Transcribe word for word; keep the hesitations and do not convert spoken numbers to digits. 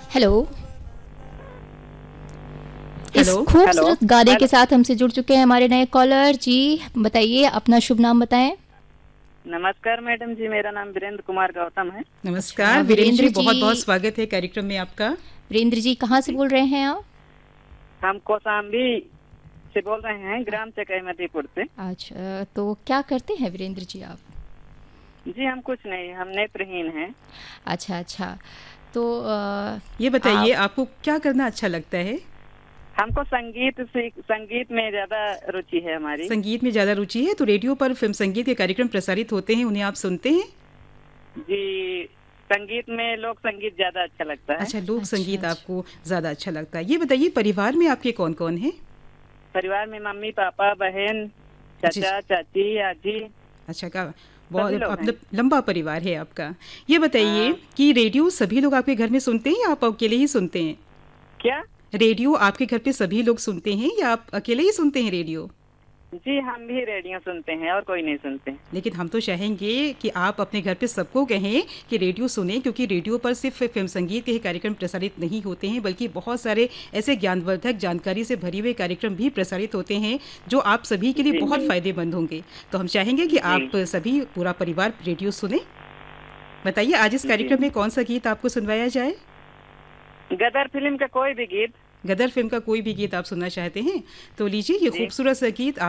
Hello. इस hello. खूबसूरत गाने हेलो। के साथ हमसे जुड़ चुके हैं हमारे नए कॉलर जी। बताइए अपना शुभ नाम बताएं। नमस्कार मैडम जी, मेरा नाम वीरेंद्र कुमार गौतम है। अच्छा नमस्कार वीरेंद्र वीरेंद्र जी, जी। बहुत बहुत स्वागत है कार्यक्रम में आपका। वीरेंद्र जी कहाँ से जी, बोल रहे हैं आप? हम कौशाम्बी से बोल रहे हैं, ग्राम चकैमतीपुर से। अच्छा तो क्या करते हैं वीरेंद्र जी आप? जी हम कुछ नहीं, हम नेत्रहीन हैं। अच्छा अच्छा। तो अ, ये बताइए आप आपको क्या करना अच्छा लगता है? हमको संगीत सीख संगीत में ज्यादा रुचि है हमारी। संगीत में ज़्यादा रुचि है, तो रेडियो पर फिल्म संगीत के कार्यक्रम प्रसारित होते हैं, उन्हें आप सुनते हैं? जी, संगीत में लोक संगीत ज्यादा अच्छा लगता है। अच्छा, लोक अच्छा संगीत अच्छा। आपको ज़्यादा अच्छा लगता है। ये बताइए परिवार में आपके कौन कौन हैं? परिवार में मम्मी पापा बहन जी। चाचा चाची आजी अच्छा का सभी बहुत लोग हैं। मतलब लंबा परिवार है आपका। ये बताइए हाँ। कि रेडियो सभी लोग आपके घर में सुनते हैं या आप अकेले ही सुनते हैं? क्या? रेडियो आपके घर पे सभी लोग सुनते हैं या आप अकेले ही सुनते हैं रेडियो? जी हम भी रेडियो सुनते हैं और कोई नहीं सुनते। लेकिन हम तो चाहेंगे कि आप अपने घर पे सबको कहें कि रेडियो सुनें, क्योंकि रेडियो पर सिर्फ फिल्म संगीत के ही कार्यक्रम प्रसारित नहीं होते हैं, बल्कि बहुत सारे ऐसे ज्ञानवर्धक जानकारी से भरे हुए कार्यक्रम भी प्रसारित होते हैं जो आप सभी के लिए जी बहुत फ़ायदेमंद होंगे। तो हम चाहेंगे कि जी आप सभी पूरा परिवार रेडियो सुने। बताइए आज इस जी। कार्यक्रम में कौन सा गीत आपको सुनवाया जाए? गदर फिल्म का कोई भी गीत। गदर फिल्म का कोई भी गीत आप सुनना चाहते हैं तो लीजिए ये जी। खूबसूरत सा गीत।